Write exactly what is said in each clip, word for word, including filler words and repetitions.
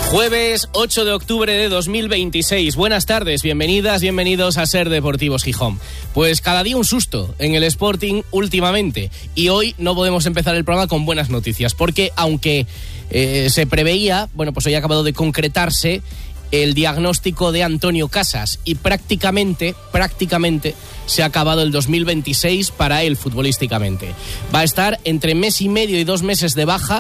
Jueves ocho de octubre de dos mil veintiséis. Buenas tardes, bienvenidas, bienvenidos a Ser Deportivos Gijón. Pues cada día un susto en el Sporting últimamente. Y hoy no podemos empezar el programa con buenas noticias, porque aunque eh, se preveía, bueno, pues hoy ha acabado de concretarse el diagnóstico de Antonio Casas y prácticamente, prácticamente se ha acabado el dos mil veintiséis para él futbolísticamente. Va a estar entre mes y medio y dos meses de baja,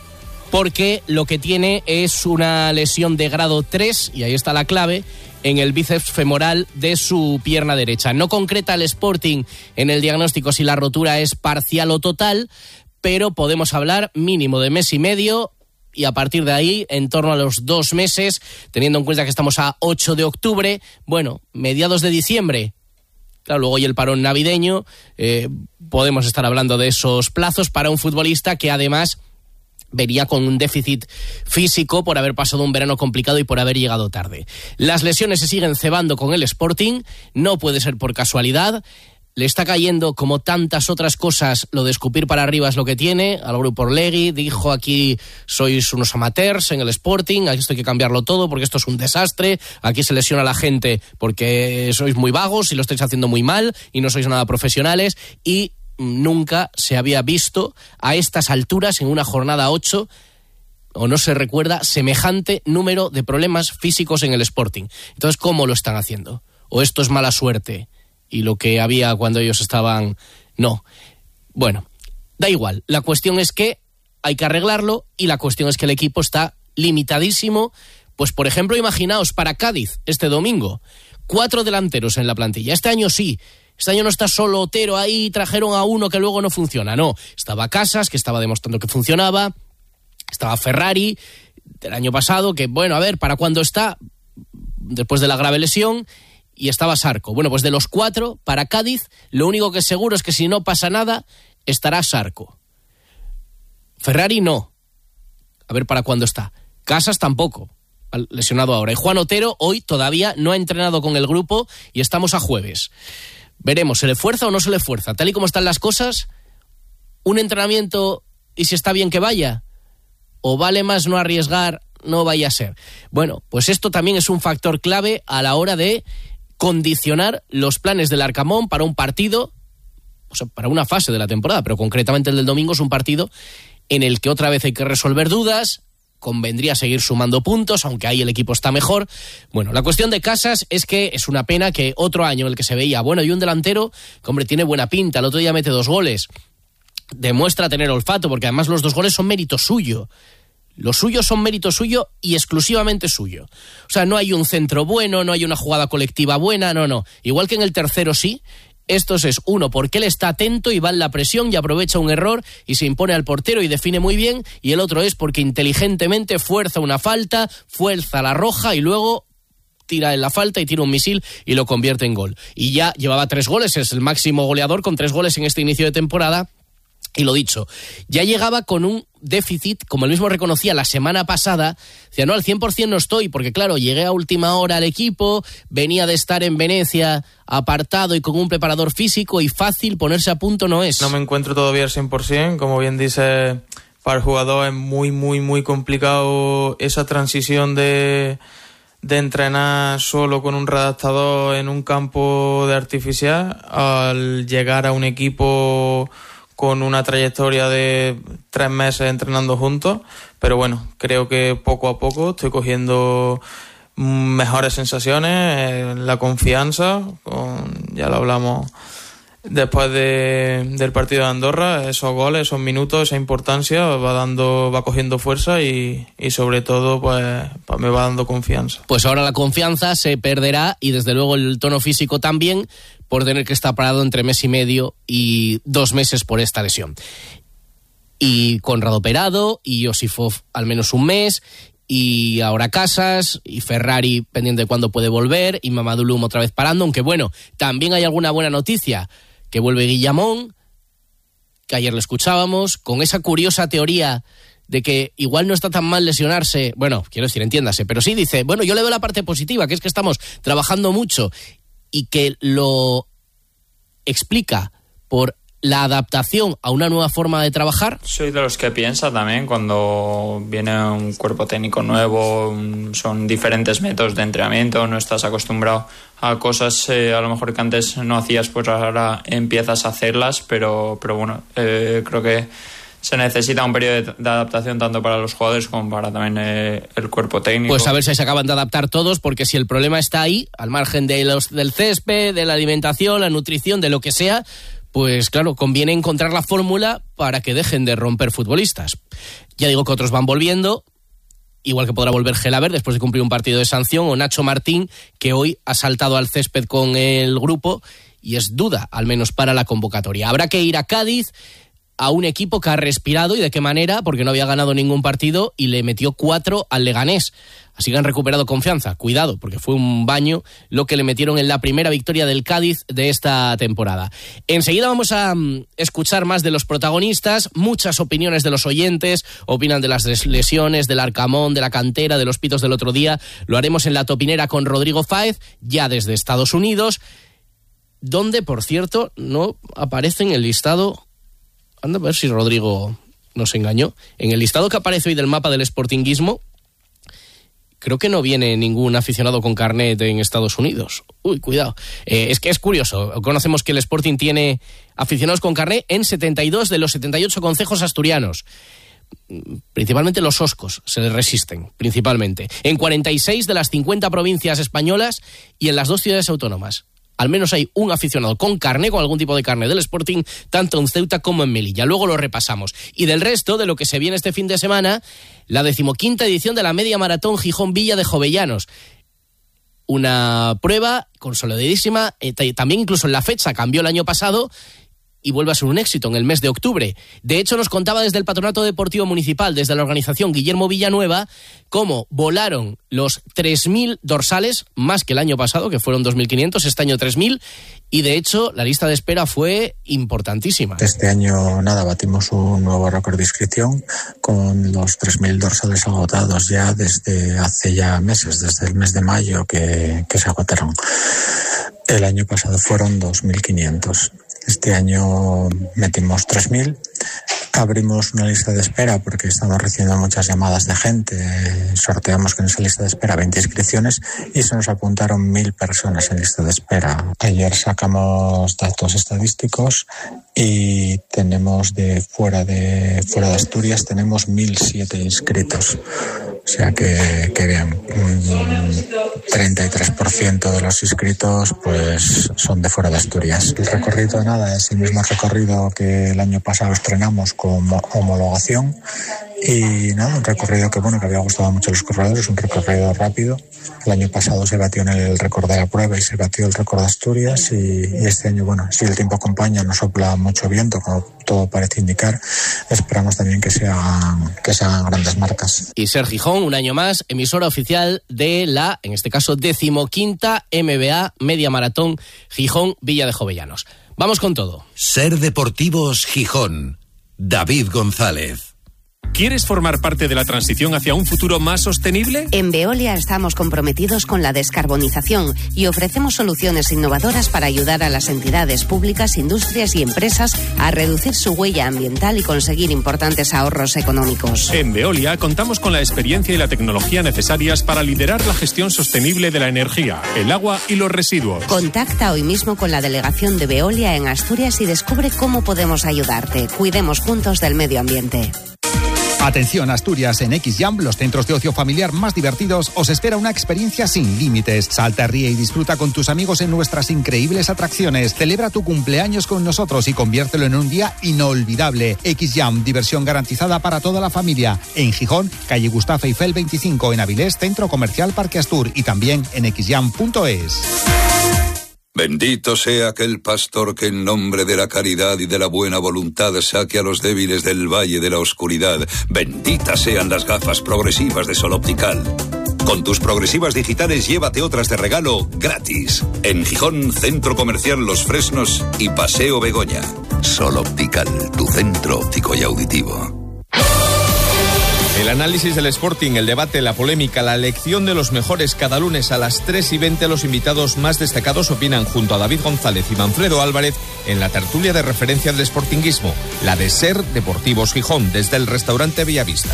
porque lo que tiene es una lesión de grado tres, y ahí está la clave, en el bíceps femoral de su pierna derecha. No concreta el Sporting en el diagnóstico si la rotura es parcial o total, pero podemos hablar mínimo de mes y medio, y a partir de ahí, en torno a los dos meses, teniendo en cuenta que estamos a ocho de octubre, bueno, mediados de diciembre. Claro, luego y el parón navideño, eh, podemos estar hablando de esos plazos para un futbolista que además vería con un déficit físico por haber pasado un verano complicado y por haber llegado tarde. Las lesiones se siguen cebando con el Sporting, no puede ser por casualidad. Le está cayendo, como tantas otras cosas, lo de escupir para arriba es lo que tiene. Al grupo Orlegui dijo: aquí sois unos amateurs en el Sporting, aquí esto hay que cambiarlo todo porque esto es un desastre, aquí se lesiona a la gente porque sois muy vagos y lo estáis haciendo muy mal y no sois nada profesionales. Y nunca se había visto a estas alturas, en una jornada ocho, o no se recuerda, semejante número de problemas físicos en el Sporting. Entonces, ¿cómo lo están haciendo? ¿O esto es mala suerte y lo que había cuando ellos estaban? No. Bueno, da igual. La cuestión es que hay que arreglarlo, y la cuestión es que el equipo está limitadísimo. Pues, por ejemplo, imaginaos para Cádiz este domingo, cuatro delanteros en la plantilla. Este año sí. Este año no está solo Otero ahí, trajeron a uno que luego no funciona. No, estaba Casas, que estaba demostrando que funcionaba. Estaba Ferrari, del año pasado, que bueno, a ver, ¿para cuándo está? Después de la grave lesión. Y estaba Sarco. Bueno, pues de los cuatro, para Cádiz, lo único que es seguro es que si no pasa nada, estará Sarco. Ferrari no. A ver para cuándo está. Casas tampoco, lesionado ahora. Y Juan Otero hoy todavía no ha entrenado con el grupo y estamos a jueves. Veremos, ¿se le fuerza o no se le fuerza? Tal y como están las cosas, un entrenamiento y si está bien que vaya, o vale más no arriesgar, no vaya a ser. Bueno, pues esto también es un factor clave a la hora de condicionar los planes del Arcamón para un partido, o sea, para una fase de la temporada, pero concretamente el del domingo es un partido en el que otra vez hay que resolver dudas. Convendría seguir sumando puntos, aunque ahí el equipo está mejor. Bueno, la cuestión de Casas es que es una pena que otro año en el que se veía, bueno, y un delantero que, hombre, tiene buena pinta, el otro día mete dos goles, demuestra tener olfato, porque además los dos goles son mérito suyo. Los suyos son mérito suyo y exclusivamente suyo. O sea, no hay un centro bueno, no hay una jugada colectiva buena, no, no. Igual que en el tercero sí. Estos es uno porque él está atento y va en la presión y aprovecha un error y se impone al portero y define muy bien, y el otro es porque inteligentemente fuerza una falta, fuerza la roja y luego tira en la falta y tira un misil y lo convierte en gol. Y ya llevaba tres goles, es el máximo goleador con tres goles en este inicio de temporada. Y lo dicho, ya llegaba con un déficit, como él mismo reconocía la semana pasada. Decía, no, al cien por ciento no estoy, porque claro, llegué a última hora al equipo, venía de estar en Venecia apartado y con un preparador físico, y fácil ponerse a punto no es. No me encuentro todavía al cien por ciento, como bien dice, para el jugador es muy, muy, muy complicado esa transición de, de entrenar solo con un redactador en un campo de artificial al llegar a un equipo con una trayectoria de tres meses entrenando juntos, pero bueno, creo que poco a poco estoy cogiendo mejores sensaciones, la confianza, con, ya lo hablamos después de, del partido de Andorra, esos goles, esos minutos, esa importancia va dando, va cogiendo fuerza y, y sobre todo pues, pues me va dando confianza. Pues ahora la confianza se perderá y desde luego el tono físico también, por tener que estar parado entre mes y medio y dos meses por esta lesión. Y Conrado operado, y Josifov al menos un mes, y ahora Casas, y Ferrari pendiente de cuándo puede volver, y Mamadou Loum otra vez parando, aunque bueno, también hay alguna buena noticia, que vuelve Guillamón, que ayer lo escuchábamos, con esa curiosa teoría de que igual no está tan mal lesionarse, bueno, quiero decir, entiéndase, pero sí dice, bueno, yo le veo la parte positiva, que es que estamos trabajando mucho, y que lo explica por la adaptación a una nueva forma de trabajar. Soy de los que piensa también cuando viene un cuerpo técnico nuevo, son diferentes métodos de entrenamiento, no estás acostumbrado a cosas eh, a lo mejor que antes no hacías, pues ahora empiezas a hacerlas, pero, pero bueno, eh, creo que se necesita un periodo de adaptación tanto para los jugadores como para también eh, el cuerpo técnico. Pues a ver si se acaban de adaptar todos, porque si el problema está ahí, al margen de los, del césped, de la alimentación, la nutrición, de lo que sea, pues claro, conviene encontrar la fórmula para que dejen de romper futbolistas. Ya digo que otros van volviendo, igual que podrá volver Gelaber después de cumplir un partido de sanción, o Nacho Martín, que hoy ha saltado al césped con el grupo y es duda, al menos para la convocatoria. Habrá que ir a Cádiz, a un equipo que ha respirado, y de qué manera, porque no había ganado ningún partido y le metió cuatro al Leganés. Así que han recuperado confianza. Cuidado, porque fue un baño lo que le metieron en la primera victoria del Cádiz de esta temporada. Enseguida vamos a um, escuchar más de los protagonistas, muchas opiniones de los oyentes, opinan de las lesiones, del Arcamón, de la cantera, de los pitos del otro día. Lo haremos en La Topinera con Rodrigo Fáez, ya desde Estados Unidos, donde, por cierto, no aparece en el listado. Anda a ver si Rodrigo nos engañó. En el listado que aparece hoy del mapa del sportinguismo, creo que no viene ningún aficionado con carnet en Estados Unidos. Uy, cuidado. Eh, es que es curioso. Conocemos que el Sporting tiene aficionados con carnet en setenta y dos de los setenta y ocho concejos asturianos. Principalmente los oscos se les resisten, principalmente. En cuarenta y seis de las cincuenta provincias españolas y en las dos ciudades autónomas. Al menos hay un aficionado con carné, con algún tipo de carné del Sporting, tanto en Ceuta como en Melilla. Luego lo repasamos. Y del resto, de lo que se viene este fin de semana, la decimoquinta edición de la Media Maratón Gijón-Villa de Jovellanos. Una prueba consolidadísima, eh, también incluso en la fecha cambió el año pasado y vuelve a ser un éxito en el mes de octubre. De hecho, nos contaba desde el Patronato Deportivo Municipal, desde la organización Guillermo Villanueva, cómo volaron los tres mil dorsales, más que el año pasado, que fueron dos mil quinientos, este año tres mil, y de hecho la lista de espera fue importantísima. Este año, nada, batimos un nuevo récord de inscripción con los tres mil dorsales agotados ya desde hace ya meses, desde el mes de mayo que, que se agotaron. El año pasado fueron dos mil quinientos. Este año metimos tres mil. Abrimos una lista de espera porque estamos recibiendo muchas llamadas de gente. Sorteamos con esa lista de espera veinte inscripciones y se nos apuntaron mil personas en lista de espera. Ayer sacamos datos estadísticos y tenemos de fuera de fuera de Asturias tenemos mil siete inscritos. O sea que, que bien, un treinta y tres por ciento de los inscritos pues son de fuera de Asturias. El recorrido de nada es el mismo recorrido que el año pasado estrenamos con homologación y nada, un recorrido que bueno que había gustado mucho a los corredores, un recorrido rápido. El año pasado se batió en el récord de la prueba y se batió el récord de Asturias y, y este año, bueno, si el tiempo acompaña, no sopla mucho viento, como todo parece indicar, esperamos también que sean, que sean grandes marcas. Y Ser Gijón, un año más, emisora oficial de la, en este caso, decimoquinta M B A Media Maratón Gijón Villa de Jovellanos. Vamos con todo. Ser Deportivos Gijón. David González. ¿Quieres formar parte de la transición hacia un futuro más sostenible? En Veolia estamos comprometidos con la descarbonización y ofrecemos soluciones innovadoras para ayudar a las entidades públicas, industrias y empresas a reducir su huella ambiental y conseguir importantes ahorros económicos. En Veolia contamos con la experiencia y la tecnología necesarias para liderar la gestión sostenible de la energía, el agua y los residuos. Contacta hoy mismo con la delegación de Veolia en Asturias y descubre cómo podemos ayudarte. Cuidemos juntos del medio ambiente. Atención Asturias, en X-Jam, los centros de ocio familiar más divertidos, os espera una experiencia sin límites. Salta, ríe y disfruta con tus amigos en nuestras increíbles atracciones. Celebra tu cumpleaños con nosotros y conviértelo en un día inolvidable. X-Jam, diversión garantizada para toda la familia. En Gijón, calle Gustavo Eiffel veinticinco, en Avilés, Centro Comercial Parque Astur y también en x jam punto es. Bendito sea aquel pastor que en nombre de la caridad y de la buena voluntad saque a los débiles del valle de la oscuridad. Benditas sean las gafas progresivas de Sol Optical. Con tus progresivas digitales llévate otras de regalo gratis. En Gijón, Centro Comercial Los Fresnos y Paseo Begoña. Sol Optical, tu centro óptico y auditivo. El análisis del Sporting, el debate, la polémica, la elección de los mejores cada lunes a las tres y veinte. Los invitados más destacados opinan junto a David González y Manfredo Álvarez en la tertulia de referencia del sportinguismo, la de Ser Deportivos Gijón, desde el restaurante Bellavista.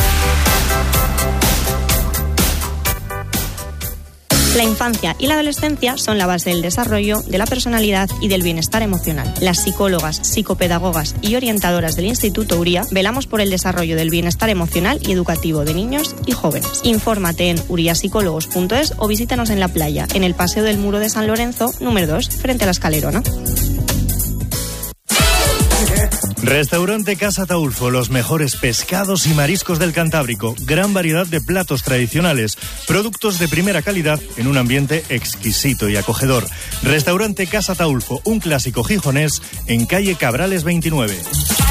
La infancia y la adolescencia son la base del desarrollo, de la personalidad y del bienestar emocional. Las psicólogas, psicopedagogas y orientadoras del Instituto Uría velamos por el desarrollo del bienestar emocional y educativo de niños y jóvenes. Infórmate en uriapsicólogos punto es o visítanos en la playa, en el Paseo del Muro de San Lorenzo, número dos, frente a la Escalerona. Restaurante Casa Taulfo, los mejores pescados y mariscos del Cantábrico, gran variedad de platos tradicionales, productos de primera calidad en un ambiente exquisito y acogedor. Restaurante Casa Taulfo, un clásico gijonés en calle Cabrales veintinueve.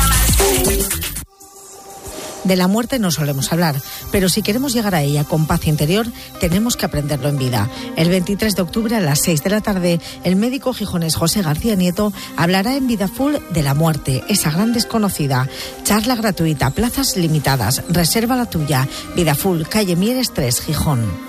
De la muerte no solemos hablar, pero si queremos llegar a ella con paz interior, tenemos que aprenderlo en vida. El veintitrés de octubre a las seis de la tarde, el médico gijonés José García Nieto hablará en Vida Full de la muerte, esa gran desconocida. Charla gratuita, plazas limitadas, reserva la tuya. Vida Full, calle Mieres tres, Gijón.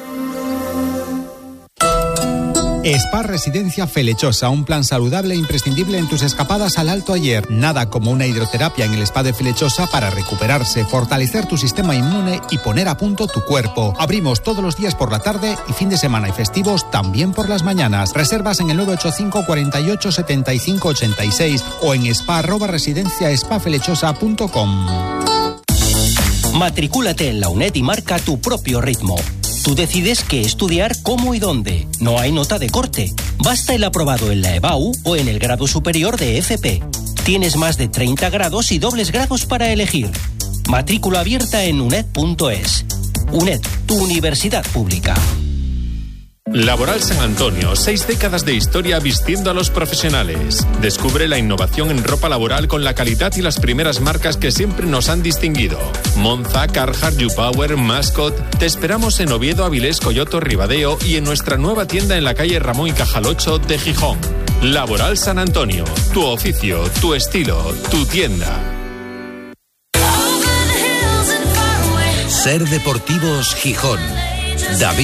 Spa Residencia Felechosa, un plan saludable e imprescindible en tus escapadas al Alto Ayer. Nada como una hidroterapia en el Spa de Felechosa para recuperarse, fortalecer tu sistema inmune y poner a punto tu cuerpo. Abrimos todos los días por la tarde y fin de semana y festivos también por las mañanas. Reservas en el nueve ocho cinco, cuarenta y ocho, setenta y cinco, ochenta y seis o en spa arroba residencia spa felechosa punto com. Matricúlate en la UNED y marca tu propio ritmo. Tú decides qué estudiar, cómo y dónde. No hay nota de corte. Basta el aprobado en la EBAU o en el grado superior de F P. Tienes más de treinta grados y dobles grados para elegir. Matrícula abierta en uned punto es. UNED, tu universidad pública. Laboral San Antonio, seis décadas de historia vistiendo a los profesionales. Descubre la innovación en ropa laboral con la calidad y las primeras marcas que siempre nos han distinguido. Monza, Carhartt, YouPower, Mascot. Te esperamos en Oviedo, Avilés, Coyoto, Ribadeo y en nuestra nueva tienda en la calle Ramón y Cajal ocho de Gijón. Laboral San Antonio, tu oficio, tu estilo, tu tienda. Ser Deportivos Gijón. David